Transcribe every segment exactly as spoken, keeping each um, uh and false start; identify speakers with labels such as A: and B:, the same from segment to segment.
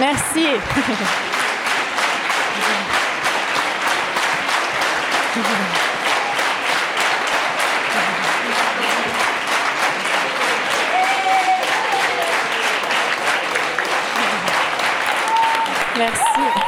A: Merci. Merci.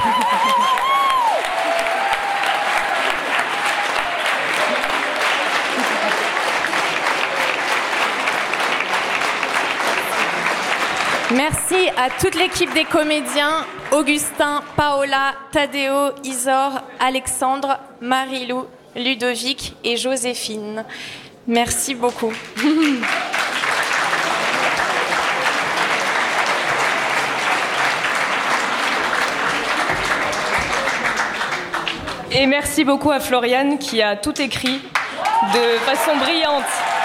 A: Merci à toute l'équipe des comédiens, Augustin, Paola, Tadeo, Isor, Alexandre, Marie-Lou, Ludovic et Joséphine. Merci beaucoup.
B: Et merci beaucoup à Floriane qui a tout écrit de façon brillante.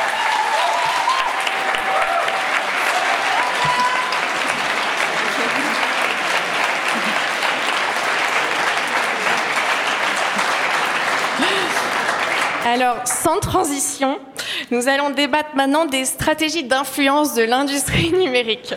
A: Alors, sans transition, nous allons débattre maintenant des stratégies d'influence de l'industrie numérique.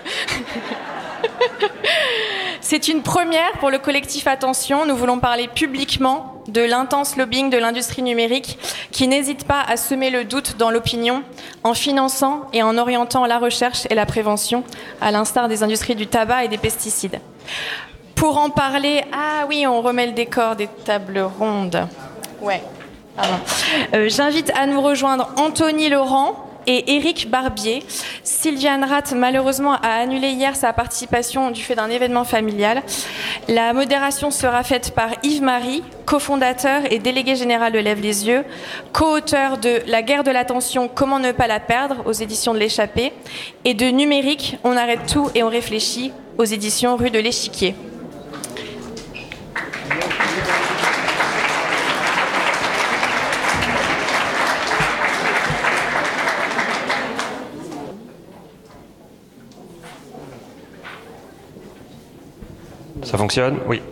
A: C'est une première pour le collectif Attention. Nous voulons parler publiquement de l'intense lobbying de l'industrie numérique qui n'hésite pas à semer le doute dans l'opinion en finançant et en orientant la recherche et la prévention, à l'instar des industries du tabac et des pesticides. Pour en parler, ah oui, on remet le décor des tables rondes. Ouais. Pardon. Euh, j'invite à nous rejoindre Anthony Laurent et Éric Barbier. Sylviane Rath, malheureusement, a annulé hier sa participation du fait d'un événement familial. La modération sera faite par Yves-Marie, cofondateur et délégué général de Lève les yeux, co-auteur de La guerre de l'attention, comment ne pas la perdre aux éditions de l'Échappée et de Numérique, on arrête tout et on réfléchit aux éditions Rue de l'Échiquier.
C: Ça fonctionne ? Oui.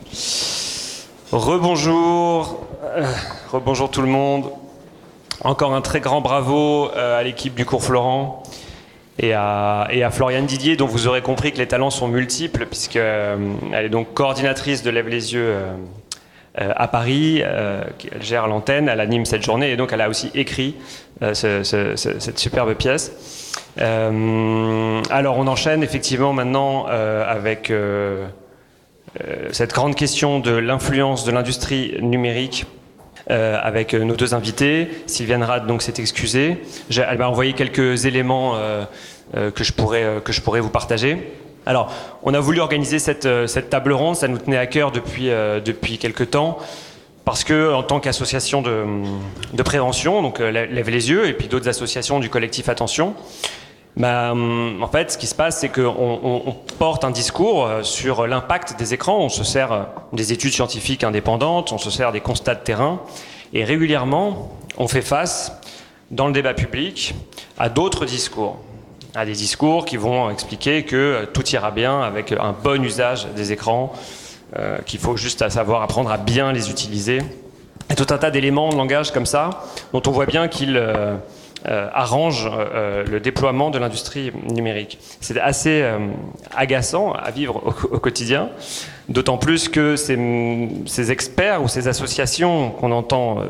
C: Rebonjour, euh, rebonjour tout le monde. Encore un très grand bravo euh, à l'équipe du cours Florent et à, et à Floriane Didier, dont vous aurez compris que les talents sont multiples, puisqu'elle euh, est donc coordinatrice de Lève les yeux euh, euh, à Paris, euh, elle gère l'antenne, elle anime cette journée, et donc elle a aussi écrit euh, ce, ce, ce, cette superbe pièce. Euh, alors on enchaîne effectivement maintenant euh, avec... Euh, Euh, cette grande question de l'influence de l'industrie numérique euh, avec nos deux invités. Sylviane Rath donc s'est excusée. J'ai, elle m'a envoyé quelques éléments euh, euh, que je pourrais euh, que je pourrais vous partager. Alors, on a voulu organiser cette cette table ronde. Ça nous tenait à cœur depuis euh, depuis quelque temps. Parce que, en tant qu'association de, de prévention, donc euh, Lève les yeux, et puis d'autres associations du collectif Attention, bah, en fait, ce qui se passe, c'est qu'on on, on porte un discours sur l'impact des écrans. On se sert des études scientifiques indépendantes, on se sert des constats de terrain, et régulièrement, on fait face, dans le débat public, à d'autres discours. À des discours qui vont expliquer que tout ira bien avec un bon usage des écrans, euh, qu'il faut juste à savoir apprendre à bien les utiliser. Et tout un tas d'éléments de langage comme ça, dont on voit bien qu'ils... Euh, Euh, arrange euh, le déploiement de l'industrie numérique. C'est assez euh, agaçant à vivre au, au quotidien, d'autant plus que ces, ces experts ou ces associations qu'on entend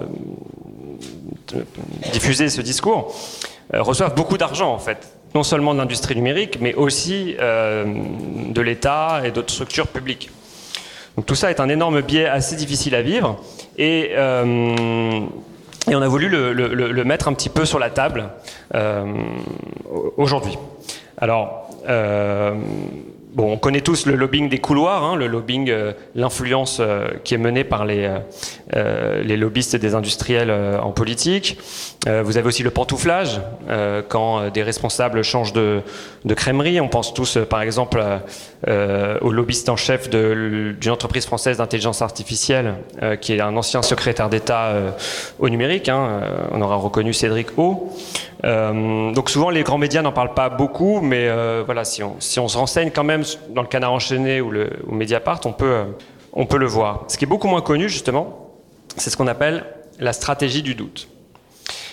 C: euh, diffuser ce discours euh, reçoivent beaucoup d'argent en fait, non seulement de l'industrie numérique, mais aussi euh, de l'État et d'autres structures publiques. Donc tout ça est un énorme biais assez difficile à vivre et euh, Et on a voulu le, le, le mettre un petit peu sur la table euh, aujourd'hui. Alors, euh, bon, on connaît tous le lobbying des couloirs, hein, le lobbying, euh, l'influence euh, qui est menée par les, euh, les lobbyistes des industriels euh, en politique. Euh, vous avez aussi le pantouflage, euh, quand des responsables changent de, de crèmerie. On pense tous, euh, par exemple, euh, au lobbyiste en chef de, d'une entreprise française d'intelligence artificielle, euh, qui est un ancien secrétaire d'État euh, au numérique. Hein, euh, on aura reconnu Cédric O. Euh, donc souvent, les grands médias n'en parlent pas beaucoup, mais euh, voilà, si on, si on se renseigne quand même dans le Canard enchaîné ou, le, ou Mediapart, on peut, euh, on peut le voir. Ce qui est beaucoup moins connu, justement, c'est ce qu'on appelle la stratégie du doute.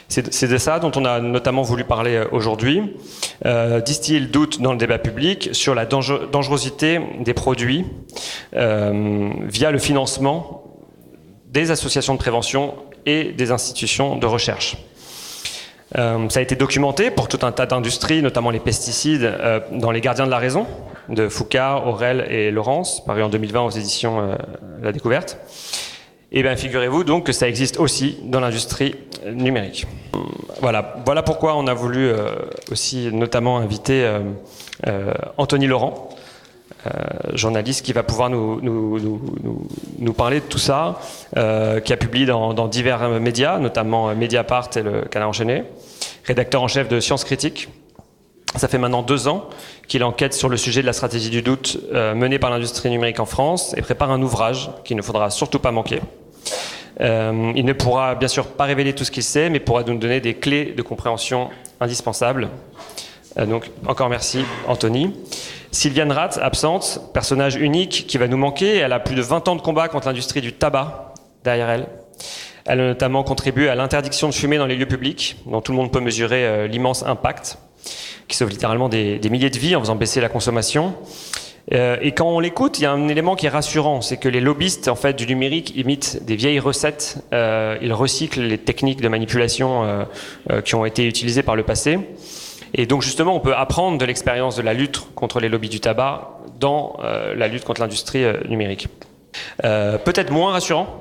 C: C'est, c'est de ça dont on a notamment voulu parler aujourd'hui, euh, distiller le doute dans le débat public sur la danger, dangerosité des produits euh, via le financement des associations de prévention et des institutions de recherche. Euh, ça a été documenté pour tout un tas d'industries, notamment les pesticides, euh, dans Les Gardiens de la Raison, de Foucard, Aurel et Laurence, paru en deux mille vingt aux éditions euh, La Découverte. Et bien, figurez-vous donc que ça existe aussi dans l'industrie numérique. Voilà, voilà pourquoi on a voulu euh, aussi notamment inviter euh, euh, Anthony Laurent, euh, journaliste qui va pouvoir nous, nous, nous, nous, nous parler de tout ça, euh, qui a publié dans, dans divers médias, notamment Mediapart et le Canard enchaîné, rédacteur en chef de Sciences Critiques. Ça fait maintenant deux ans qu'il enquête sur le sujet de la stratégie du doute euh, menée par l'industrie numérique en France et prépare un ouvrage qu'il ne faudra surtout pas manquer. Euh, il ne pourra bien sûr pas révéler tout ce qu'il sait, mais pourra nous donner des clés de compréhension indispensables. Euh, donc encore merci Anthony. Sylviane Rath, absente, personnage unique qui va nous manquer. Elle a plus de vingt ans de combat contre l'industrie du tabac derrière elle. Elle a notamment contribué à l'interdiction de fumer dans les lieux publics, dont tout le monde peut mesurer euh, l'immense impact, qui sauve littéralement des, des milliers de vies en faisant baisser la consommation. Euh, et quand on l'écoute, il y a un élément qui est rassurant, c'est que les lobbyistes en fait, du numérique imitent des vieilles recettes, euh, ils recyclent les techniques de manipulation euh, euh, qui ont été utilisées par le passé. Et donc justement, on peut apprendre de l'expérience de la lutte contre les lobbies du tabac dans euh, la lutte contre l'industrie euh, numérique. Euh, peut-être moins rassurant,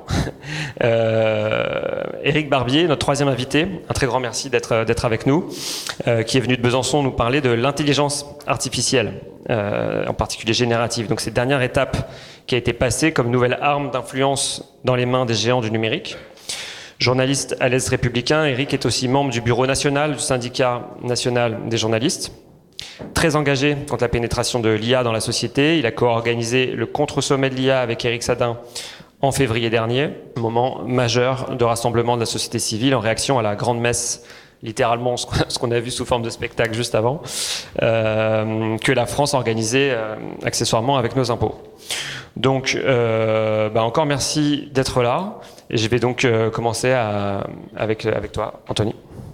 C: euh, Éric Barbier, notre troisième invité, un très grand merci d'être, d'être avec nous, euh, qui est venu de Besançon nous parler de l'intelligence artificielle, euh, en particulier générative. Donc cette dernière étape qui a été passée comme nouvelle arme d'influence dans les mains des géants du numérique. Journaliste à l'Est républicain, Éric est aussi membre du bureau national du syndicat national des journalistes. Très engagé contre la pénétration de l'I A dans la société, il a co-organisé le contre-sommet de l'I A avec Éric Sadin en février dernier, moment majeur de rassemblement de la société civile en réaction à la grande messe, littéralement ce qu'on a vu sous forme de spectacle juste avant, euh, que la France organisait euh, accessoirement avec nos impôts. Donc, euh, bah encore merci d'être là. Et je vais donc euh, commencer à, avec, avec toi, Anthony.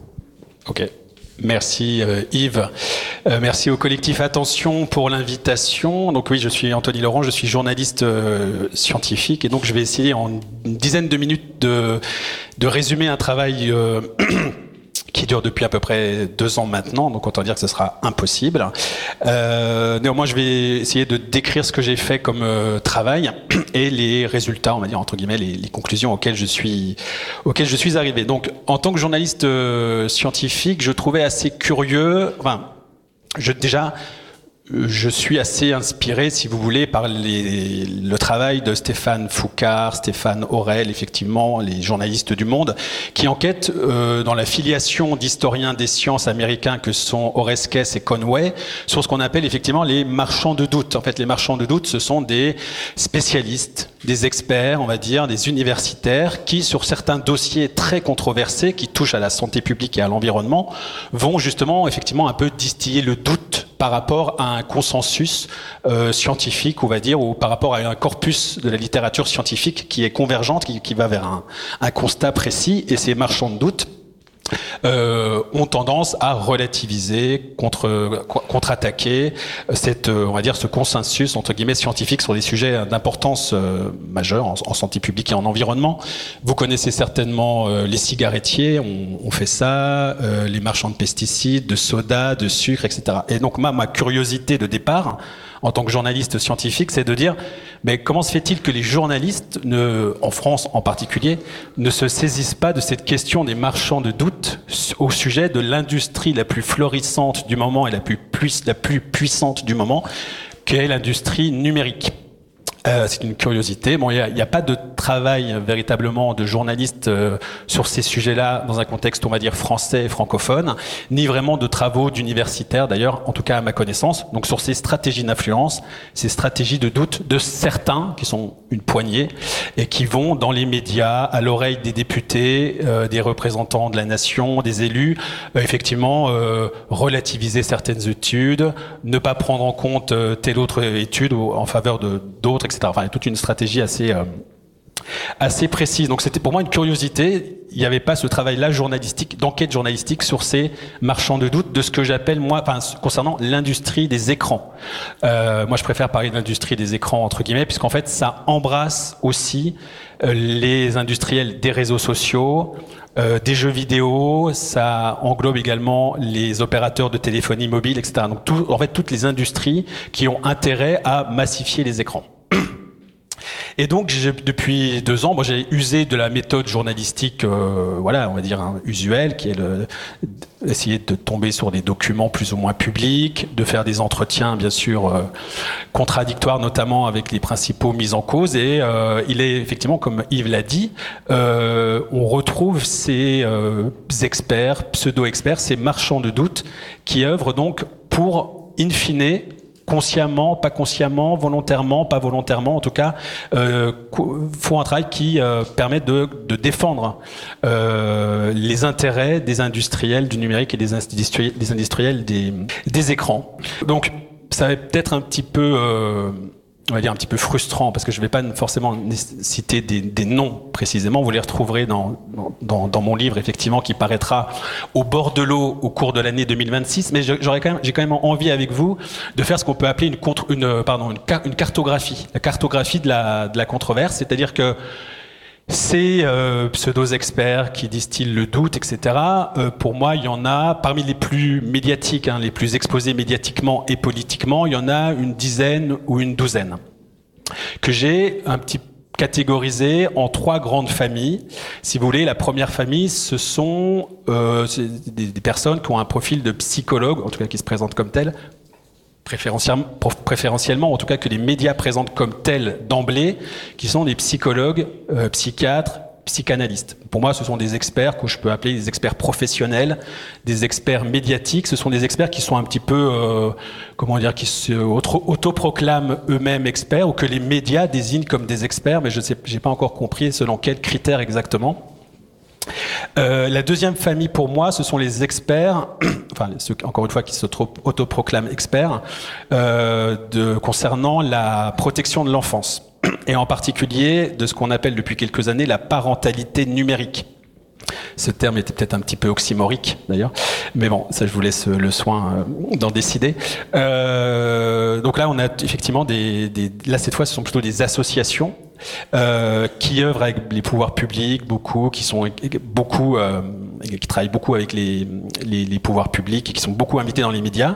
D: Ok. Merci euh, Yves. Euh, merci au collectif Attention pour l'invitation. Donc oui, je suis Anthony Laurent, je suis journaliste euh, scientifique et donc je vais essayer en une dizaine de minutes de, de résumer un travail euh, qui dure depuis à peu près deux ans maintenant, donc autant dire que ce sera impossible. Euh, néanmoins, je vais essayer de décrire ce que j'ai fait comme euh, travail et les résultats, on va dire entre guillemets, les, les conclusions auxquelles je suis, auxquelles je suis arrivé. Donc, en tant que journaliste euh, scientifique, je trouvais assez curieux, enfin, je déjà. Je suis assez inspiré, si vous voulez, par les, le travail de Stéphane Foucard, Stéphane Aurel, effectivement, les journalistes du Monde, qui enquêtent euh, dans la filiation d'historiens des sciences américains que sont Oreskes et Conway, sur ce qu'on appelle effectivement les marchands de doute. En fait, les marchands de doute, ce sont des spécialistes, des experts, on va dire, des universitaires, qui, sur certains dossiers très controversés, qui touchent à la santé publique et à l'environnement, vont justement, effectivement, un peu distiller le doute par rapport à un consensus euh, scientifique, on va dire, ou par rapport à un corpus de la littérature scientifique qui est convergente, qui, qui va vers un, un constat précis, et ces marchands de doute euh, ont tendance à relativiser, contre, contre-attaquer cette, on va dire, ce consensus entre guillemets scientifique sur des sujets d'importance euh, majeure en, en santé publique et en environnement. Vous connaissez certainement euh, les cigarettiers, on, on fait ça, euh, les marchands de pesticides, de soda, de sucre, et cetera. Et donc ma, ma curiosité de départ, en tant que journaliste scientifique, c'est de dire, mais comment se fait-il que les journalistes, ne, en France en particulier, ne se saisissent pas de cette question des marchands de doute au sujet de l'industrie la plus florissante du moment et la plus, puis, la plus puissante du moment, qu'est l'industrie numérique. Euh, c'est une curiosité. Bon, il n'y a, a pas de travail véritablement de journaliste euh, sur ces sujets-là dans un contexte, on va dire, français et francophone, ni vraiment de travaux d'universitaires, d'ailleurs, en tout cas à ma connaissance. Donc sur ces stratégies d'influence, ces stratégies de doute de certains, qui sont une poignée, et qui vont dans les médias, à l'oreille des députés, euh, des représentants de la nation, des élus, euh, effectivement, euh, relativiser certaines études, ne pas prendre en compte euh, telle autre étude ou en faveur de d'autres, et cetera. Enfin, il y a toute une stratégie assez, euh, assez précises. Donc c'était pour moi une curiosité. Il n'y avait pas ce travail-là journalistique, d'enquête journalistique sur ces marchands de doute, de ce que j'appelle moi, enfin concernant l'industrie des écrans. Euh, moi, je préfère parler de l'industrie des écrans entre guillemets, puisqu'en fait, ça embrasse aussi euh, les industriels des réseaux sociaux, euh, des jeux vidéo. Ça englobe également les opérateurs de téléphonie mobile, et cetera. Donc, tout, en fait, toutes les industries qui ont intérêt à massifier les écrans. Et donc, j'ai, depuis deux ans, moi, j'ai usé de la méthode journalistique, euh, voilà, on va dire hein, usuelle, qui est le, essayer de tomber sur des documents plus ou moins publics, de faire des entretiens, bien sûr, euh, contradictoires, notamment avec les principaux mis en cause. Et euh, il est effectivement, comme Yves l'a dit, euh, on retrouve ces euh, experts, pseudo-experts, ces marchands de doute, qui œuvrent donc pour, in fine, consciemment, pas consciemment, volontairement, pas volontairement, en tout cas, euh, font un travail qui euh, permet de, de défendre euh, les intérêts des industriels du numérique et des industriels, des, industriels des, des écrans. Donc, ça va peut-être un petit peu... Euh, on va dire un petit peu frustrant, parce que je ne vais pas forcément citer des, des noms précisément, vous les retrouverez dans, dans, dans mon livre, effectivement, qui paraîtra au bord de l'eau au cours de l'année deux mille vingt-six, mais j'aurais quand même, j'ai quand même envie avec vous de faire ce qu'on peut appeler une, contre, une, pardon, une, une cartographie, la cartographie de la, de la controverse, c'est-à-dire que ces euh, pseudo-experts qui distillent le doute, et cetera, euh, pour moi, il y en a, parmi les plus médiatiques, hein, les plus exposés médiatiquement et politiquement, il y en a une dizaine ou une douzaine, que j'ai un petit catégorisé en trois grandes familles. Si vous voulez, la première famille, ce sont euh, des, des personnes qui ont un profil de psychologue, en tout cas qui se présentent comme telles, préférentiellement, préférentiellement, en tout cas que les médias présentent comme tels d'emblée, qui sont des psychologues, euh, psychiatres, psychanalystes. Pour moi, ce sont des experts que je peux appeler des experts professionnels, des experts médiatiques. Ce sont des experts qui sont un petit peu, euh, comment dire, qui se autoproclament eux-mêmes experts, ou que les médias désignent comme des experts, mais je sais, j'ai pas encore compris selon quels critères exactement. Euh, la deuxième famille pour moi, ce sont les experts, enfin ceux encore une fois qui s'autoproclament experts, euh, de, concernant la protection de l'enfance, et en particulier de ce qu'on appelle depuis quelques années la parentalité numérique. Ce terme était peut-être un petit peu oxymorique d'ailleurs, mais bon, ça je vous laisse le soin euh, d'en décider. Euh, donc là, on a effectivement des, des, là cette fois, ce sont plutôt des associations euh, qui œuvrent avec les pouvoirs publics, beaucoup, qui sont beaucoup, euh, qui travaillent beaucoup avec les, les, les pouvoirs publics et qui sont beaucoup invités dans les médias.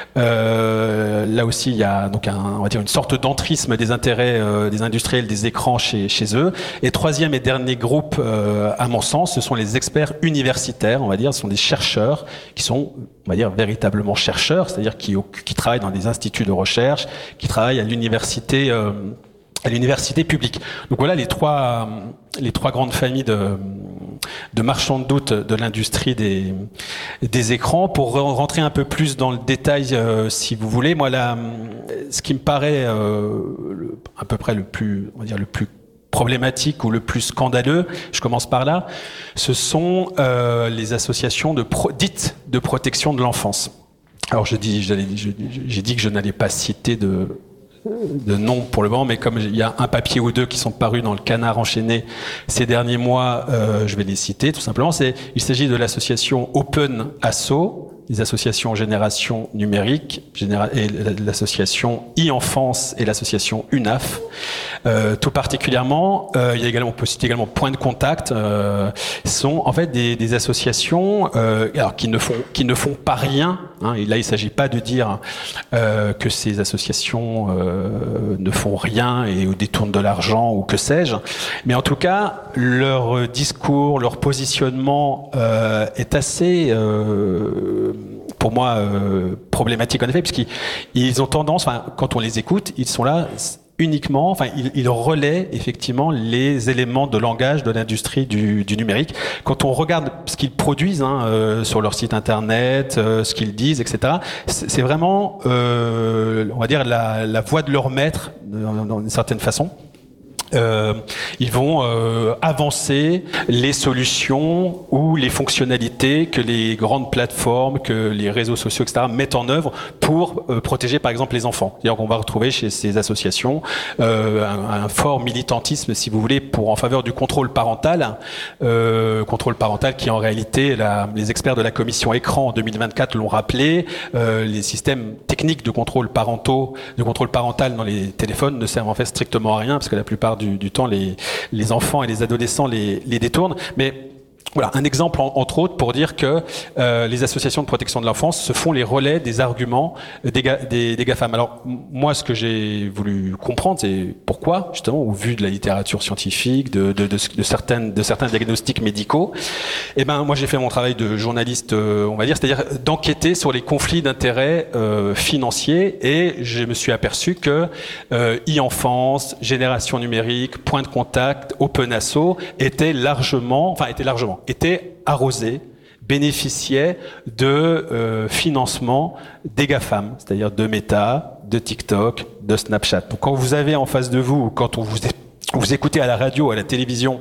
D: Euh, là aussi, il y a donc un, on va dire une sorte d'entrisme des intérêts euh, des industriels des écrans chez, chez eux. Et troisième et dernier groupe, euh, à mon sens, ce sont les experts universitaires, on va dire, ce sont des chercheurs qui sont, on va dire, véritablement chercheurs, c'est-à-dire qui, qui travaillent dans des instituts de recherche, qui travaillent à l'université, euh, à l'université publique. Donc voilà les trois, les trois grandes familles de, de marchands de doute de l'industrie des, des écrans. Pour rentrer un peu plus dans le détail, euh, si vous voulez, moi là, ce qui me paraît euh, le, à peu près le plus, on va dire le plus problématique ou le plus scandaleux, je commence par là, ce sont euh, les associations de pro, dites de protection de l'enfance. Alors je dis, j'ai dit que je n'allais pas citer de de nom pour le moment, mais comme il y a un papier ou deux qui sont parus dans le Canard enchaîné ces derniers mois, euh, je vais les citer tout simplement. C'est, il s'agit de l'association Open Asso, les associations Génération Numérique, et l'association e-enfance et l'association U N A F. Euh, tout particulièrement, euh, il y a également, on peut citer également Point de Contact, euh, sont en fait des, des associations euh, alors, qui ne font qui ne font pas rien. Hein, et là, il ne s'agit pas de dire euh, que ces associations euh, ne font rien et ou détournent de l'argent ou que sais-je. Mais en tout cas, leur discours, leur positionnement euh, est assez euh, pour moi euh, problématique en effet, puisqu'ils ils ont tendance, enfin, quand on les écoute, ils sont là uniquement, enfin, ils, ils relaient effectivement les éléments de langage de l'industrie du, du numérique. Quand on regarde ce qu'ils produisent hein, euh, sur leur site internet, euh, ce qu'ils disent, et cetera, c'est vraiment, euh, on va dire, la, la voix de leur maître, dans, dans une certaine façon. Euh, ils vont euh, avancer les solutions ou les fonctionnalités que les grandes plateformes, que les réseaux sociaux, et cetera mettent en œuvre pour euh, protéger par exemple les enfants. C'est-à-dire qu'on va retrouver chez ces associations euh, un, un fort militantisme, si vous voulez, pour en faveur du contrôle parental, euh, contrôle parental qui en réalité, la, les experts de la commission écran en deux mille vingt-quatre l'ont rappelé, euh, les systèmes techniques de contrôle parentaux, de contrôle parental dans les téléphones ne servent en fait strictement à rien parce que la plupart Du, du temps, les, les enfants et les adolescents les, les détournent. Mais voilà, un exemple en, entre autres pour dire que euh, les associations de protection de l'enfance se font les relais des arguments des, des, des GAFAM. Alors moi, ce que j'ai voulu comprendre, c'est pourquoi, justement, au vu de la littérature scientifique, de, de, de, de, certaines, de certains diagnostics médicaux, eh ben moi j'ai fait mon travail de journaliste, euh, on va dire, c'est-à-dire d'enquêter sur les conflits d'intérêts euh, financiers, et je me suis aperçu que euh, e-enfance, génération numérique, point de contact, Open Asso étaient largement, enfin étaient largement étaient arrosés, bénéficiaient de euh, financement des GAFAM, c'est-à-dire de Meta, de TikTok, de Snapchat. Donc quand vous avez en face de vous, quand on vous, vous écoutez à la radio, à la télévision,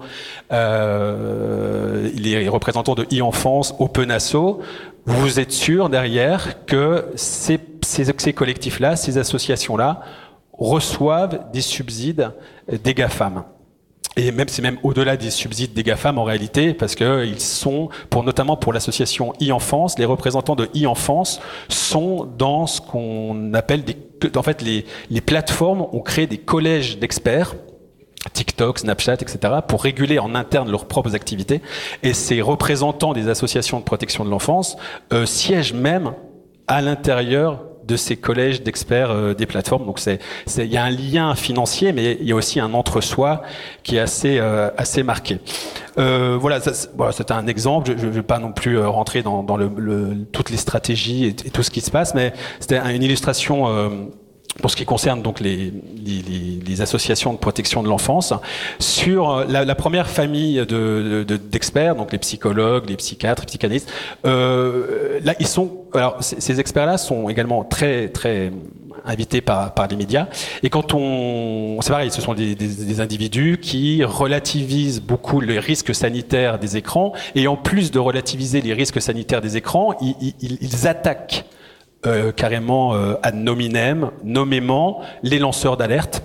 D: euh, les représentants de e-enfance, Open Asso, vous êtes sûr derrière que ces, ces, ces collectifs-là, ces associations-là, reçoivent des subsides des GAFAM. Et même, c'est même au-delà des subsides des GAFAM en réalité, parce que ils sont, pour, notamment pour l'association e-enfance, les représentants de e-enfance sont dans ce qu'on appelle des, en fait, les, les plateformes ont créé des collèges d'experts, TikTok, Snapchat, et cetera, pour réguler en interne leurs propres activités. Et ces représentants des associations de protection de l'enfance euh, siègent même à l'intérieur de ces collèges d'experts euh, des plateformes. Donc c'est, c'est, il y a un lien financier, mais il y a aussi un entre-soi qui est assez, euh, assez marqué. Euh, voilà, ça, c'est, voilà, c'était un exemple. Je ne vais pas non plus euh, rentrer dans, dans le, le, toutes les stratégies et, et tout ce qui se passe, mais c'était une illustration euh, pour ce qui concerne donc les, les, les, les associations de protection de l'enfance, sur la, la première famille de, de, d'experts, donc les psychologues, les psychiatres, les psychanalystes. Euh, là, ils sont, alors ces experts-là sont également très très invités par par les médias. Et quand on, c'est pareil, ce sont des, des, des individus qui relativisent beaucoup les risques sanitaires des écrans, et en plus de relativiser les risques sanitaires des écrans, ils, ils, ils attaquent Euh, carrément euh, ad nominem, nommément les lanceurs d'alerte.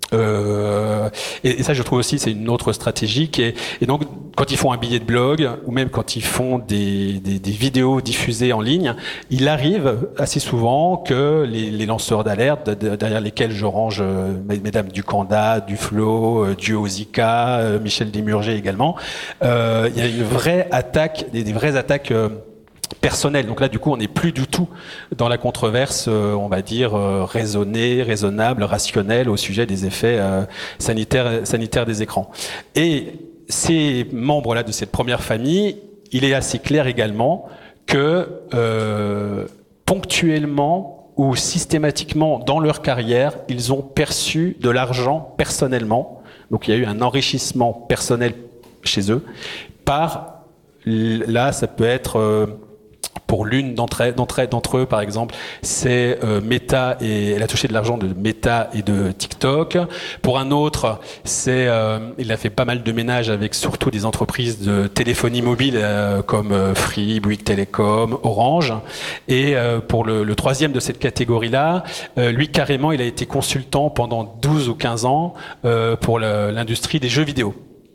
D: Euh, et, et ça, je trouve aussi, c'est une autre stratégie. Qui est, et donc, quand ils font un billet de blog, ou même quand ils font des, des, des vidéos diffusées en ligne, il arrive assez souvent que les, les lanceurs d'alerte, derrière lesquels je range euh, mesdames Ducanda, Duflo, euh, Duozika, euh, Michel Desmurger également, euh, il y a une vraie attaque, des, des vraies attaques euh, personnel. Donc là, du coup, on n'est plus du tout dans la controverse, euh, on va dire, euh, raisonnée, raisonnable, rationnelle au sujet des effets euh, sanitaires, sanitaires des écrans. Et ces membres-là de cette première famille, il est assez clair également que euh, ponctuellement ou systématiquement dans leur carrière, ils ont perçu de l'argent personnellement. Donc il y a eu un enrichissement personnel chez eux par, là, ça peut être... Euh, Pour l'une d'entre, d'entre, d'entre eux, par exemple, c'est euh, Meta, et elle a touché de l'argent de Meta et de TikTok. Pour un autre, c'est, euh, il a fait pas mal de ménage avec surtout des entreprises de téléphonie mobile euh, comme euh, Free, Bouygues Telecom, Orange. Et euh, pour le, le troisième de cette catégorie-là, euh, lui carrément, il a été consultant pendant douze ou quinze ans euh, pour le, l'industrie des jeux vidéo.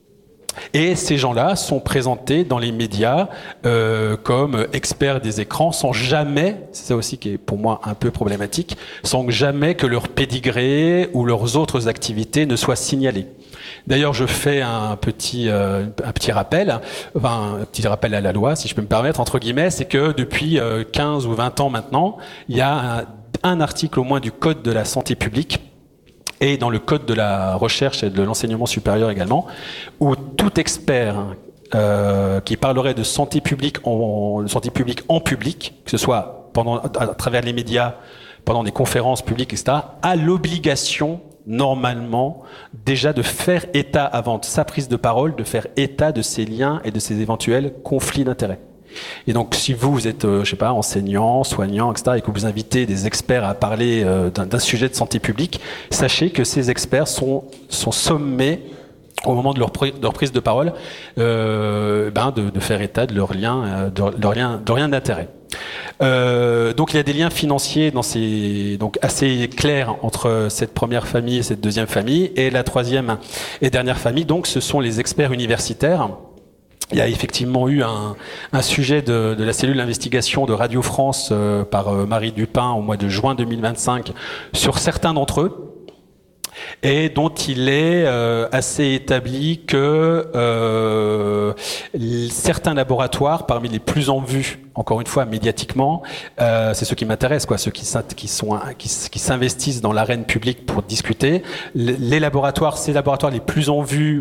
D: Et ces gens-là sont présentés dans les médias euh, comme experts des écrans, sans jamais, c'est ça aussi qui est pour moi un peu problématique, sans jamais que leur pédigré ou leurs autres activités ne soient signalées. D'ailleurs, je fais un petit, euh, un petit rappel, enfin un petit rappel à la loi, si je peux me permettre, entre guillemets, c'est que depuis euh, quinze ou vingt ans maintenant, il y a un, un article au moins du Code de la santé publique, et dans le code de la recherche et de l'enseignement supérieur également, où tout expert euh, qui parlerait de santé publique en, de santé publique en public, que ce soit pendant, à travers les médias, pendant des conférences publiques, et cetera, a l'obligation normalement déjà de faire état, avant sa prise de parole, de faire état de ses liens et de ses éventuels conflits d'intérêts. Et donc, si vous, vous êtes, euh, je sais pas, enseignant, soignant, et cetera, et que vous invitez des experts à parler euh, d'un, d'un sujet de santé publique, sachez que ces experts sont, sont sommés, au moment de leur, de leur prise de parole, euh, ben de, de faire état de leur lien, de leur lien, de leur lien d'intérêt. Euh, donc il y a des liens financiers dans ces, donc assez clairs entre cette première famille et cette deuxième famille, et la troisième et dernière famille. Donc ce sont les experts universitaires. Il y a effectivement eu un, un sujet de, de la cellule d'investigation de Radio France euh, par euh, Marie Dupin au mois de juin deux mille vingt-cinq sur certains d'entre eux, et dont il est euh, assez établi que euh, certains laboratoires, parmi les plus en vue, encore une fois médiatiquement, euh, c'est ceux qui m'intéressent, quoi, ceux qui, qui, sont, qui, qui s'investissent dans l'arène publique pour discuter. Les laboratoires, ces laboratoires les plus en vue,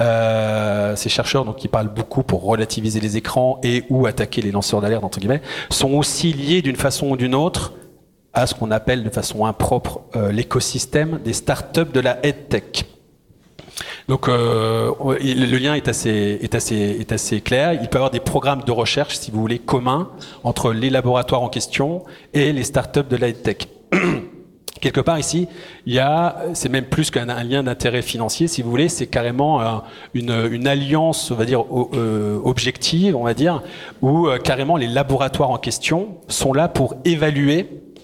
D: euh, ces chercheurs donc qui parlent beaucoup pour relativiser les écrans et ou attaquer les lanceurs d'alerte entre guillemets, sont aussi liés d'une façon ou d'une autre à ce qu'on appelle de façon impropre euh, l'écosystème des startups de la EdTech. Donc euh, le lien est assez, est, assez, est assez clair. Il peut y avoir des programmes de recherche, si vous voulez, communs entre les laboratoires en question et les startups de la EdTech. Quelque part ici, il y a, c'est même plus qu'un un lien d'intérêt financier, si vous voulez, c'est carrément euh, une, une alliance, on va dire, euh, objective, on va dire, où euh, carrément les laboratoires en question sont là pour évaluer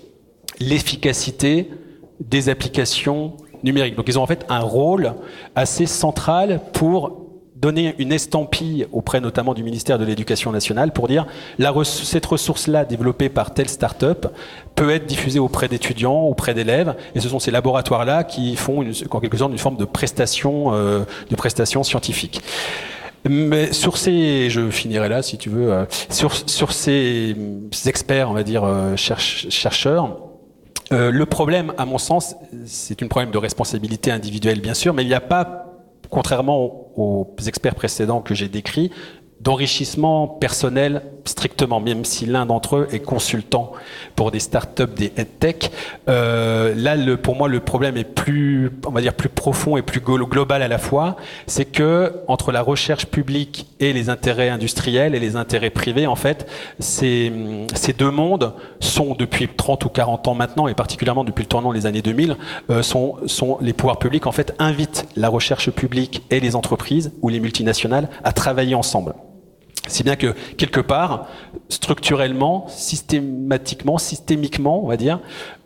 D: l'efficacité des applications numériques. Donc ils ont en fait un rôle assez central pour donner une estampille auprès notamment du ministère de l'Éducation nationale pour dire la res- cette ressource-là développée par telle start-up peut être diffusée auprès d'étudiants, auprès d'élèves, et ce sont ces laboratoires-là qui font une, en quelque sorte une forme de prestation, euh, de prestation scientifique. Mais sur ces, je finirai là si tu veux, euh, sur, sur ces, ces experts, on va dire euh, cherche, chercheurs, Euh, le problème, à mon sens, c'est un problème de responsabilité individuelle, bien sûr, mais il n'y a pas, contrairement aux, aux experts précédents que j'ai décrits, d'enrichissement personnel strictement, même si l'un d'entre eux est consultant pour des startups, des EdTech. Euh, là, le, pour moi, le problème est plus, on va dire, plus profond et plus global à la fois. C'est que entre la recherche publique et les intérêts industriels et les intérêts privés, en fait, ces, ces deux mondes sont depuis trente ou quarante ans maintenant, et particulièrement depuis le tournant des années deux mille, euh, sont, sont les pouvoirs publics en fait invitent la recherche publique et les entreprises ou les multinationales à travailler ensemble. Si bien que, quelque part, structurellement, systématiquement, systémiquement, on va dire,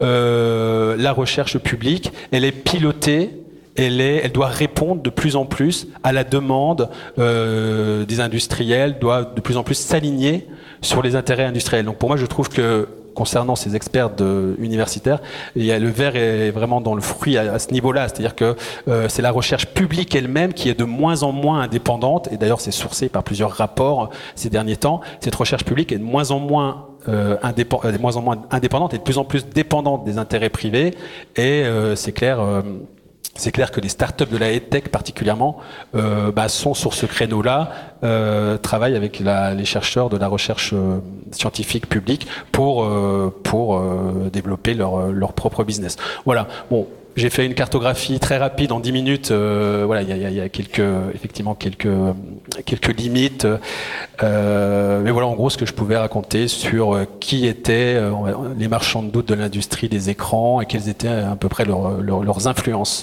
D: euh, la recherche publique, elle est pilotée, elle, est, elle doit répondre de plus en plus à la demande euh, des industriels, doit de plus en plus s'aligner sur les intérêts industriels. Donc pour moi, je trouve que, concernant ces experts de, universitaires, il y a, le verre est vraiment dans le fruit à, à ce niveau-là, c'est-à-dire que euh, c'est la recherche publique elle-même qui est de moins en moins indépendante, et d'ailleurs c'est sourcé par plusieurs rapports ces derniers temps. Cette recherche publique est de moins en moins euh, indépend, euh, de moins en moins indépendante et de plus en plus dépendante des intérêts privés, et euh, c'est clair. Euh, C'est clair que les startups de la EdTech particulièrement euh, bah, sont sur ce créneau-là, euh, travaillent avec la, les chercheurs de la recherche euh, scientifique publique pour euh, pour euh, développer leur leur propre business. Voilà. Bon, j'ai fait une cartographie très rapide en dix minutes. Euh, voilà, il y a, y a quelques effectivement quelques quelques limites, euh, mais voilà en gros ce que je pouvais raconter sur qui étaient euh, les marchands de doute de l'industrie des écrans et quelles étaient à peu près leur, leur, leurs influences.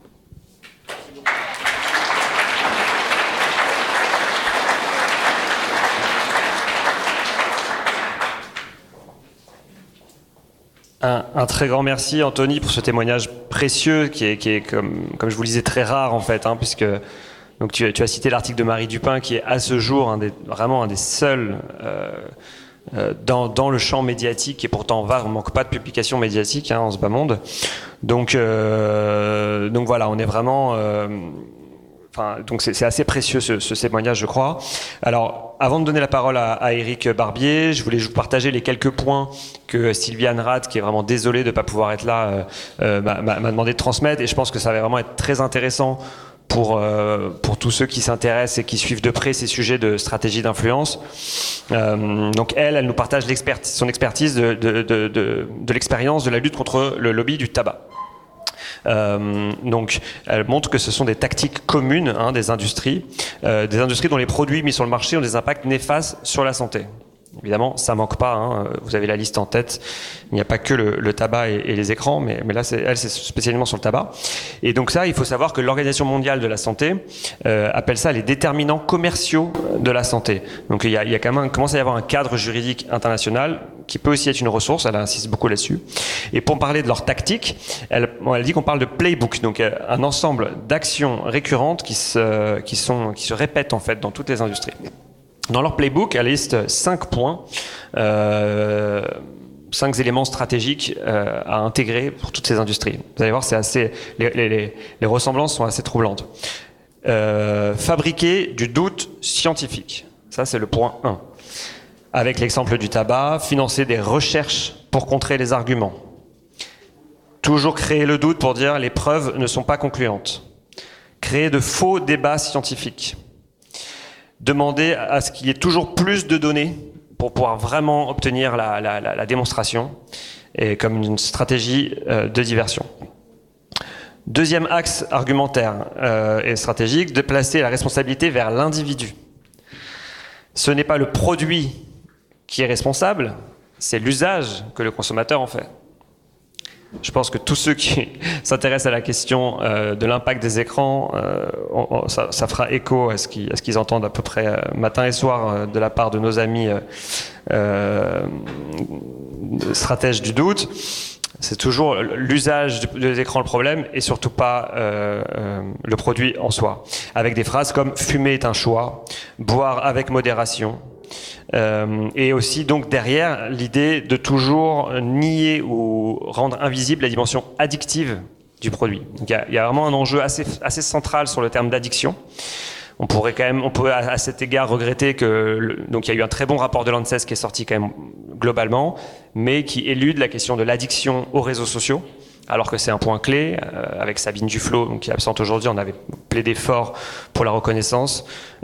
C: Un, un très grand merci Anthony pour ce témoignage précieux qui est, qui est comme, comme je vous le disais très rare en fait, hein, puisque donc tu, tu as cité l'article de Marie Dupin qui est à ce jour un des, vraiment un des seuls euh, euh, dans, dans le champ médiatique et pourtant va, on ne manque pas de publications médiatiques hein, en ce bas monde. Donc, euh, donc voilà, on est vraiment... Euh, Enfin, donc c'est, c'est assez précieux ce, ce témoignage, je crois. Alors, avant de donner la parole à, à Éric Barbier, je voulais vous partager les quelques points que Sylviane Rath, qui est vraiment désolée de ne pas pouvoir être là, euh, euh, m'a, m'a demandé de transmettre. Et je pense que ça va vraiment être très intéressant pour, euh, pour tous ceux qui s'intéressent et qui suivent de près ces sujets de stratégie d'influence. Euh, donc elle, elle nous partage son expertise de, de, de, de, de l'expérience de la lutte contre le lobby du tabac. Euh, donc, elle montre que ce sont des tactiques communes hein, des industries, euh, des industries dont les produits mis sur le marché ont des impacts néfastes sur la santé. Évidemment, ça manque pas. Hein. Vous avez la liste en tête. Il n'y a pas que le, le tabac et, et les écrans, mais, mais là, c'est, elle, c'est spécialement sur le tabac. Et donc ça, il faut savoir que l'Organisation mondiale de la santé euh, appelle ça les déterminants commerciaux de la santé. Donc il y a, il y a quand même, commence à y avoir un cadre juridique international qui peut aussi être une ressource. Elle insiste beaucoup là-dessus. Et pour parler de leur tactique, elle, bon, elle dit qu'on parle de playbook, donc euh, un ensemble d'actions récurrentes qui se, qui sont, qui se répètent en fait dans toutes les industries. Dans leur playbook, elle liste cinq points, euh, cinq éléments stratégiques euh, à intégrer pour toutes ces industries. Vous allez voir, c'est assez, les, les, les ressemblances sont assez troublantes. Euh, fabriquer du doute scientifique, ça c'est le point un. Avec l'exemple du tabac, financer des recherches pour contrer les arguments. Toujours créer le doute pour dire les preuves ne sont pas concluantes. Créer de faux débats scientifiques. Demander à ce qu'il y ait toujours plus de données pour pouvoir vraiment obtenir la, la, la, la démonstration et comme une stratégie euh, de diversion. Deuxième axe argumentaire euh, et stratégique, de placer la responsabilité vers l'individu. Ce n'est pas le produit qui est responsable, c'est l'usage que le consommateur en fait. Je pense que tous ceux qui s'intéressent à la question euh, de l'impact des écrans, euh, on, on, ça, ça fera écho à ce qu'ils, à ce qu'ils entendent à peu près euh, matin et soir euh, de la part de nos amis euh, euh, stratèges du doute. C'est toujours l'usage des écrans le problème et surtout pas euh, euh, le produit en soi. Avec des phrases comme « fumer est un choix »,« boire avec modération ». Euh, et aussi donc derrière l'idée de toujours nier ou rendre invisible la dimension addictive du produit. Donc il y a, il y a vraiment un enjeu assez, assez central sur le terme d'addiction. On pourrait quand même, on pourrait à, à cet égard regretter que le, donc il y a eu un très bon rapport de l'ANSES qui est sorti quand même globalement, mais qui élude la question de l'addiction aux réseaux sociaux. Alors que c'est un point clé, euh, avec Sabine Duflot, donc, qui est absente aujourd'hui, on avait plaidé fort pour la reconnaissance.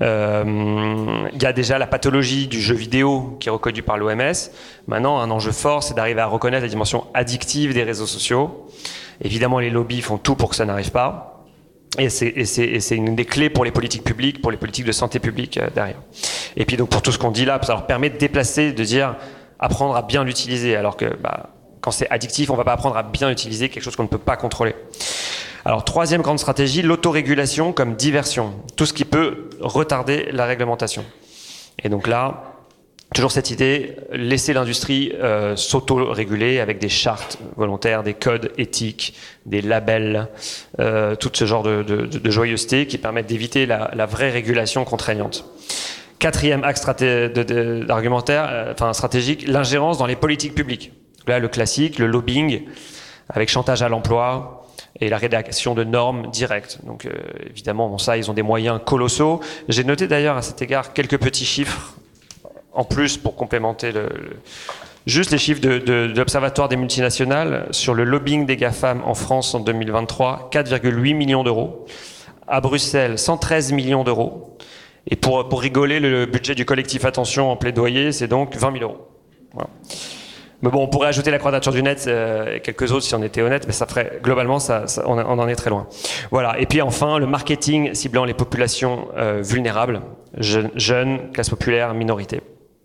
C: Euh, il y a déjà la pathologie du jeu vidéo qui est reconnue par l'O M S. Maintenant, un enjeu fort, c'est d'arriver à reconnaître la dimension addictive des réseaux sociaux. Évidemment, les lobbies font tout pour que ça n'arrive pas. Et c'est, et c'est, et c'est une des clés pour les politiques publiques, pour les politiques de santé publique euh, derrière. Et puis donc pour tout ce qu'on dit là, ça leur permet de déplacer, de dire, apprendre à bien l'utiliser, alors que... Bah, quand c'est addictif, on ne va pas apprendre à bien utiliser quelque chose qu'on ne peut pas contrôler. Alors, troisième grande stratégie, l'autorégulation comme diversion. Tout ce qui peut retarder la réglementation. Et donc là, toujours cette idée, laisser l'industrie euh, s'auto-réguler avec des chartes volontaires, des codes éthiques, des labels, euh, tout ce genre de, de, de joyeuseté qui permettent d'éviter la, la vraie régulation contraignante. Quatrième axe straté- de, de, d'argumentaire, euh, enfin stratégique, l'ingérence dans les politiques publiques. Là, le classique, le lobbying, avec chantage à l'emploi et la rédaction de normes directes. Donc, euh, évidemment, bon, ça, ils ont des moyens colossaux. J'ai noté d'ailleurs à cet égard quelques petits chiffres en plus pour complémenter le, le... juste les chiffres de, de, de l'Observatoire des multinationales sur le lobbying des GAFAM en France en deux mille vingt-trois, quatre virgule huit millions d'euros. À Bruxelles, cent treize millions d'euros. Et pour, pour rigoler, le budget du collectif Attention en plaidoyer, c'est donc vingt mille euros. Voilà. Mais bon, on pourrait ajouter la Quadrature du Net euh, et quelques autres si on était honnête, mais ça ferait, globalement, ça, ça, on, on en est très loin. Voilà. Et puis enfin, le marketing ciblant les populations euh, vulnérables, jeunes, jeunes, classe populaire, minorités.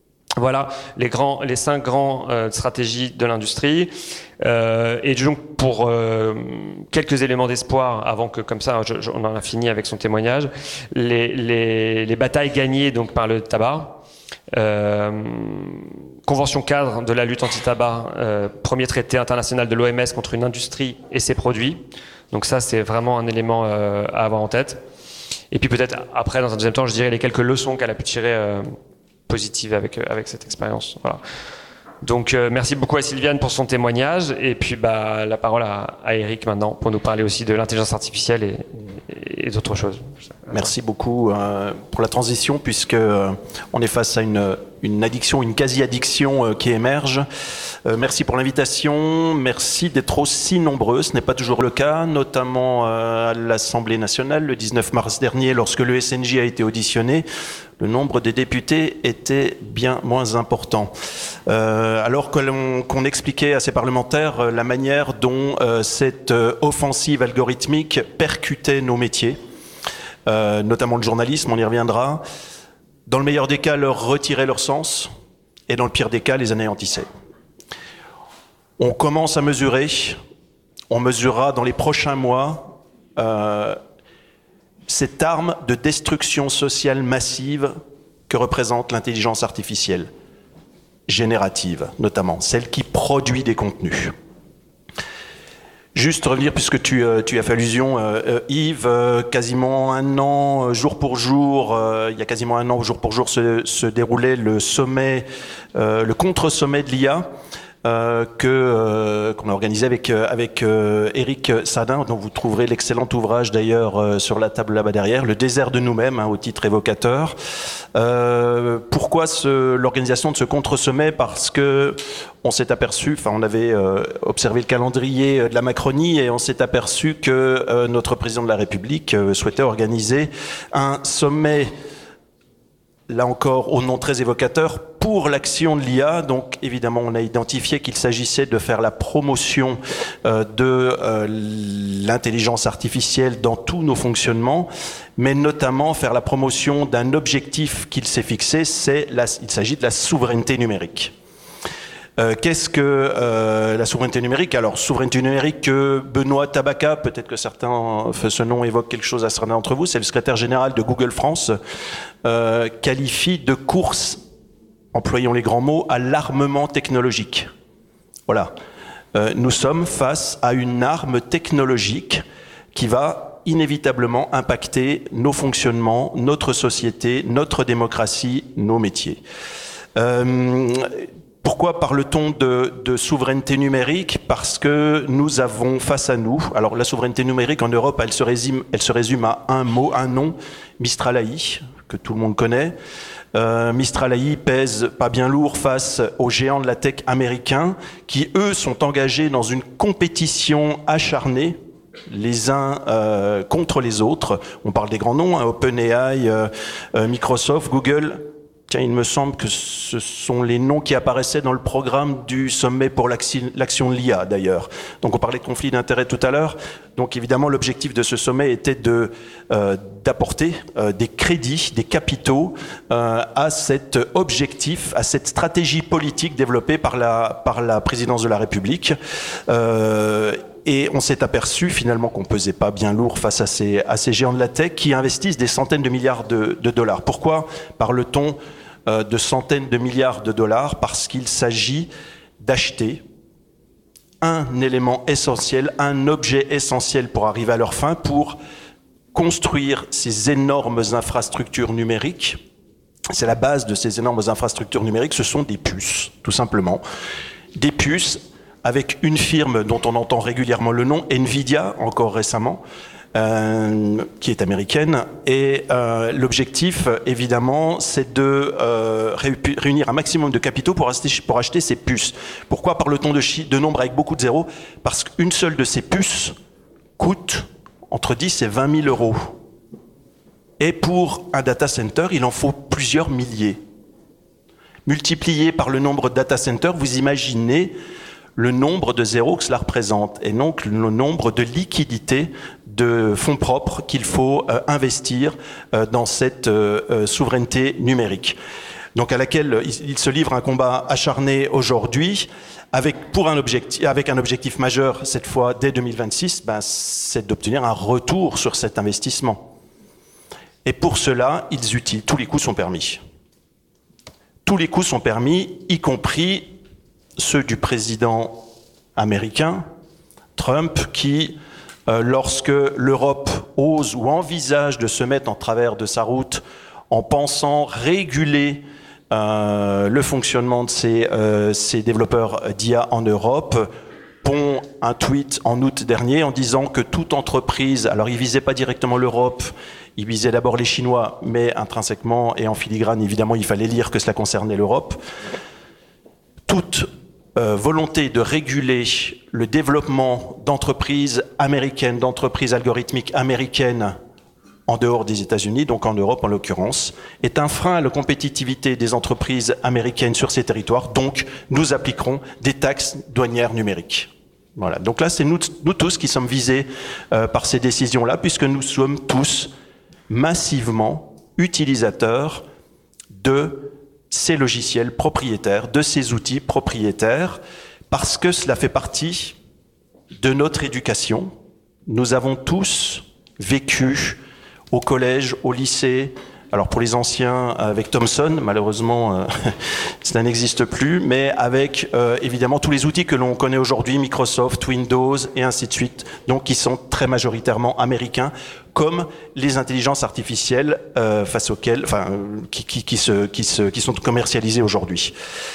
C: Voilà les, grands, les cinq grandes euh, stratégies de l'industrie. Euh, et donc, pour euh, quelques éléments d'espoir, avant que, comme ça, je, je, on en a fini avec son témoignage, les, les, les batailles gagnées donc, par le tabac, Euh, convention cadre de la lutte anti-tabac, euh, premier traité international de l'O M S contre une industrie et ses produits. Donc ça, c'est vraiment un élément euh, à avoir en tête. Et puis peut-être après, dans un deuxième temps, je dirais les quelques leçons qu'elle a pu tirer euh, positives avec, avec cette expérience. Voilà. Donc euh, merci beaucoup à Sylviane pour son témoignage. Et puis bah, la parole à, à Eric maintenant pour nous parler aussi de l'intelligence artificielle et, et, et d'autres choses.
E: Merci beaucoup euh, pour la transition, puisque euh, on est face à une une addiction, une quasi-addiction euh, qui émerge. Euh, merci pour l'invitation, merci d'être aussi nombreux, ce n'est pas toujours le cas, notamment euh, à l'Assemblée nationale le dix-neuf mars dernier, lorsque le S N J a été auditionné, le nombre des députés était bien moins important. Euh, alors que l'on, qu'on expliquait à ces parlementaires euh, la manière dont euh, cette euh, offensive algorithmique percutait nos métiers, euh, notamment le journalisme, on y reviendra, dans le meilleur des cas, leur retirait leur sens, et dans le pire des cas, les anéantissait. On commence à mesurer, on mesurera dans les prochains mois euh, cette arme de destruction sociale massive que représente l'intelligence artificielle, générative notamment, celle qui produit des contenus. Juste revenir, puisque tu, euh, tu as fait allusion, euh, Yves, euh, quasiment un an, jour pour jour, euh, il y a quasiment un an, jour pour jour, se, se déroulait le sommet, euh, le contre-sommet de l'I A, Euh, que euh, qu'on a organisé avec euh, avec euh, Éric Sadin, dont vous trouverez l'excellent ouvrage d'ailleurs euh, sur la table là-bas derrière, Le désert de nous-mêmes, hein, au titre évocateur. Euh, pourquoi ce, l'organisation de ce contre-sommet? Parce que on s'est aperçu, enfin on avait euh, observé le calendrier de la Macronie et on s'est aperçu que euh, notre président de la République euh, souhaitait organiser un sommet, là encore au nom très évocateur, pour l'action de l'I A. Donc évidemment on a identifié qu'il s'agissait de faire la promotion euh, de euh, l'intelligence artificielle dans tous nos fonctionnements, mais notamment faire la promotion d'un objectif qu'il s'est fixé, c'est la, il s'agit de la souveraineté numérique. Euh, qu'est-ce que euh, la souveraineté numérique? Alors, souveraineté numérique que Benoît Tabaka, peut-être que certains, ce nom évoque quelque chose à certains d'entre vous, c'est le secrétaire général de Google France, euh, qualifie de course, employons les grands mots, à l'armement technologique. Voilà. Euh, nous sommes face à une arme technologique qui va inévitablement impacter nos fonctionnements, notre société, notre démocratie, nos métiers. Euh, Pourquoi parle-t-on de, de souveraineté numérique? Parce que nous avons face à nous, alors la souveraineté numérique en Europe, elle se résume, elle se résume à un mot, un nom, Mistral A I, que tout le monde connaît. Euh, Mistral A I pèse pas bien lourd face aux géants de la tech américains qui, eux, sont engagés dans une compétition acharnée, les uns euh, contre les autres. On parle des grands noms, hein, OpenAI, euh, euh, Microsoft, Google. Tiens, il me semble que ce sont les noms qui apparaissaient dans le programme du sommet pour l'action de l'I A, d'ailleurs. Donc, on parlait de conflit d'intérêts tout à l'heure. Donc, évidemment, l'objectif de ce sommet était de, euh, d'apporter euh, des crédits, des capitaux euh, à cet objectif, à cette stratégie politique développée par la, par la présidence de la République. Euh, Et on s'est aperçu finalement qu'on pesait pas bien lourd face à ces, à ces géants de la tech qui investissent des centaines de milliards de, de dollars. Pourquoi parle-t-on euh, de centaines de milliards de dollars? Parce qu'il s'agit d'acheter un élément essentiel, un objet essentiel pour arriver à leur fin, pour construire ces énormes infrastructures numériques. C'est la base de ces énormes infrastructures numériques, ce sont des puces, tout simplement. Des puces avec une firme dont on entend régulièrement le nom, Nvidia, encore récemment, euh, qui est américaine. Et euh, l'objectif, évidemment, c'est de euh, réunir un maximum de capitaux pour acheter, pour acheter ces puces. Pourquoi parle-t-on de, chi- de nombres avec beaucoup de zéros? Parce qu'une seule de ces puces coûte entre dix et vingt mille euros. Et pour un data center, il en faut plusieurs milliers. Multiplié par le nombre de data centers, vous imaginez le nombre de zéros que cela représente, et donc le nombre de liquidités, de fonds propres qu'il faut euh, investir euh, dans cette euh, euh, souveraineté numérique. Donc à laquelle il, il se livre un combat acharné aujourd'hui, avec, pour un objectif, avec un objectif majeur, cette fois dès deux mille vingt-six, ben, c'est d'obtenir un retour sur cet investissement. Et pour cela, ils utilisent, tous les coups sont permis. Tous les coups sont permis, y compris ceux du président américain, Trump, qui, euh, lorsque l'Europe ose ou envisage de se mettre en travers de sa route en pensant réguler euh, le fonctionnement de ces, euh, ces développeurs d'I A en Europe, pond un tweet en août dernier en disant que toute entreprise, alors il visait pas directement l'Europe, il visait d'abord les Chinois, mais intrinsèquement et en filigrane, évidemment, il fallait lire que cela concernait l'Europe. Toute euh, volonté de réguler le développement d'entreprises américaines, d'entreprises algorithmiques américaines en dehors des États-Unis, donc en Europe en l'occurrence, est un frein à la compétitivité des entreprises américaines sur ces territoires. Donc, nous appliquerons des taxes douanières numériques. Voilà. Donc là, c'est nous, nous tous qui sommes visés euh, par ces décisions-là, puisque nous sommes tous massivement utilisateurs de ces logiciels propriétaires, de ces outils propriétaires, parce que cela fait partie de notre éducation. Nous avons tous vécu au collège, au lycée, alors pour les anciens avec Thomson, malheureusement euh, cela n'existe plus, mais avec euh, évidemment tous les outils que l'on connaît aujourd'hui, Microsoft, Windows et ainsi de suite, donc qui sont très majoritairement américains, comme les intelligences artificielles euh, face auxquelles, enfin, euh, qui, qui, qui, se, qui, se, qui sont commercialisées aujourd'hui.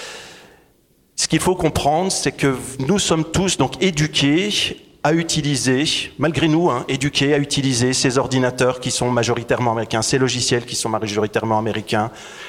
E: Ce qu'il faut comprendre, c'est que nous sommes tous donc éduqués à utiliser, malgré nous, hein, éduqués à utiliser ces ordinateurs qui sont majoritairement américains, ces logiciels qui sont majoritairement américains.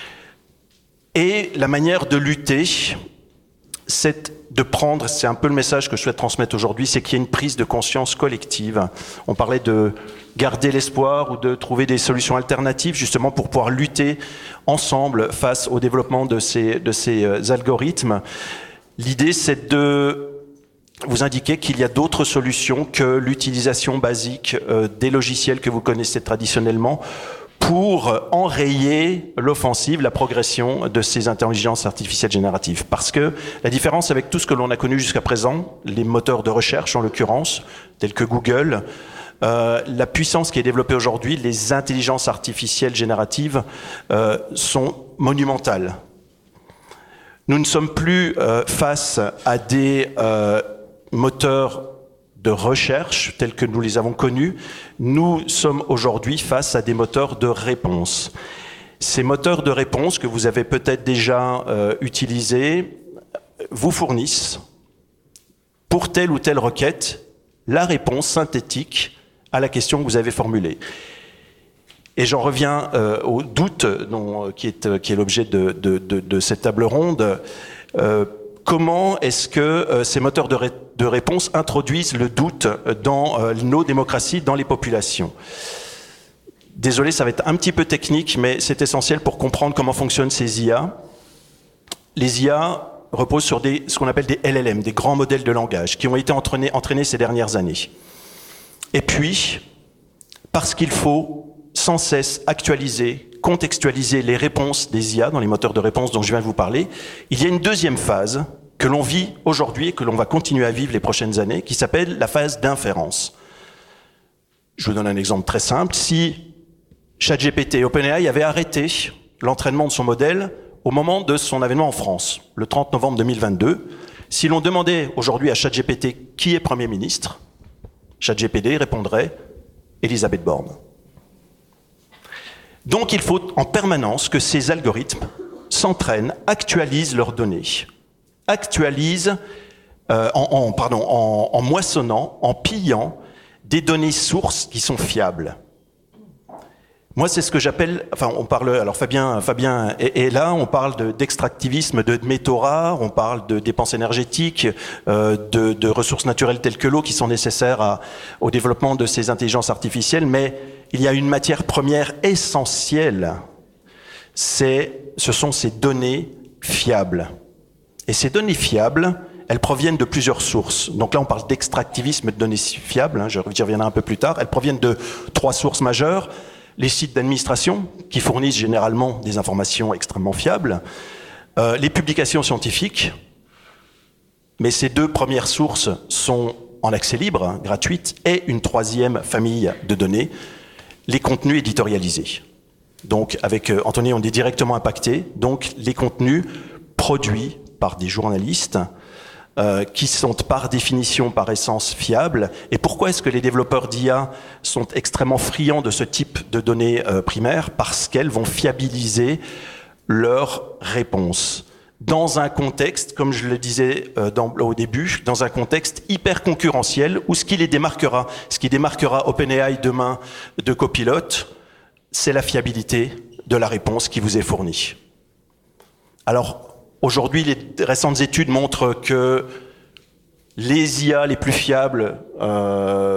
E: Et la manière de lutter, c'est de prendre, c'est un peu le message que je souhaite transmettre aujourd'hui, c'est qu'il y a une prise de conscience collective. On parlait de garder l'espoir ou de trouver des solutions alternatives, justement pour pouvoir lutter ensemble face au développement de ces, de ces algorithmes. L'idée, c'est de vous indiquer qu'il y a d'autres solutions que l'utilisation basique euh, des logiciels que vous connaissez traditionnellement pour enrayer l'offensive, la progression de ces intelligences artificielles génératives. Parce que la différence avec tout ce que l'on a connu jusqu'à présent, les moteurs de recherche en l'occurrence, tels que Google, euh, la puissance qui est développée aujourd'hui, les intelligences artificielles génératives euh, sont monumentales. Nous ne sommes plus euh, face à des euh, moteurs de recherche tels que nous les avons connus. Nous sommes aujourd'hui face à des moteurs de réponse. Ces moteurs de réponse que vous avez peut-être déjà euh, utilisés vous fournissent, pour telle ou telle requête, la réponse synthétique à la question que vous avez formulée. Et j'en reviens euh, au doute dont, qui est, qui est l'objet de, de, de, de cette table ronde. Euh, comment est-ce que euh, ces moteurs de, ré, de réponse introduisent le doute dans euh, nos démocraties, dans les populations? Désolé, ça va être un petit peu technique, mais c'est essentiel pour comprendre comment fonctionnent ces I A. Les I A reposent sur des, ce qu'on appelle des L L M, des grands modèles de langage, qui ont été entraînés, entraînés ces dernières années. Et puis, parce qu'il faut sans cesse actualiser, contextualiser les réponses des I A dans les moteurs de réponse dont je viens de vous parler, il y a une deuxième phase que l'on vit aujourd'hui et que l'on va continuer à vivre les prochaines années, qui s'appelle la phase d'inférence. Je vous donne un exemple très simple. Si ChatGPT et OpenAI avaient arrêté l'entraînement de son modèle au moment de son avènement en France, le trente novembre deux mille vingt-deux, si l'on demandait aujourd'hui à ChatGPT qui est Premier ministre, ChatGPT répondrait Elisabeth Borne. Donc il faut en permanence que ces algorithmes s'entraînent, actualisent leurs données, actualisent euh, en, en, pardon, en, en moissonnant, en pillant des données sources qui sont fiables. Moi, c'est ce que j'appelle, enfin, on parle, alors Fabien, Fabien est, est là, on parle de, d'extractivisme, de métaux rares, on parle de dépenses énergétiques, euh, de, de ressources naturelles telles que l'eau qui sont nécessaires à, au développement de ces intelligences artificielles, mais il y a une matière première essentielle, c'est, ce sont ces données fiables. Et ces données fiables, elles proviennent de plusieurs sources. Donc là, on parle d'extractivisme de données fiables, hein, j'y reviendrai un peu plus tard. Elles proviennent de trois sources majeures. Les sites d'administration, qui fournissent généralement des informations extrêmement fiables, euh, les publications scientifiques, mais ces deux premières sources sont en accès libre, hein, gratuites, et une troisième famille de données, les contenus éditorialisés. Donc, avec euh, Anthony, on est directement impacté, donc les contenus produits par des journalistes, Euh, qui sont par définition, par essence, fiables. Et pourquoi est-ce que les développeurs d'I A sont extrêmement friands de ce type de données euh, primaires? Parce qu'elles vont fiabiliser leurs réponses. Dans un contexte, comme je le disais euh, dans, au début, dans un contexte hyper concurrentiel, où ce qui les démarquera, ce qui démarquera OpenAI demain de Copilot, c'est la fiabilité de la réponse qui vous est fournie. Alors, aujourd'hui, les récentes études montrent que les I A les plus fiables euh,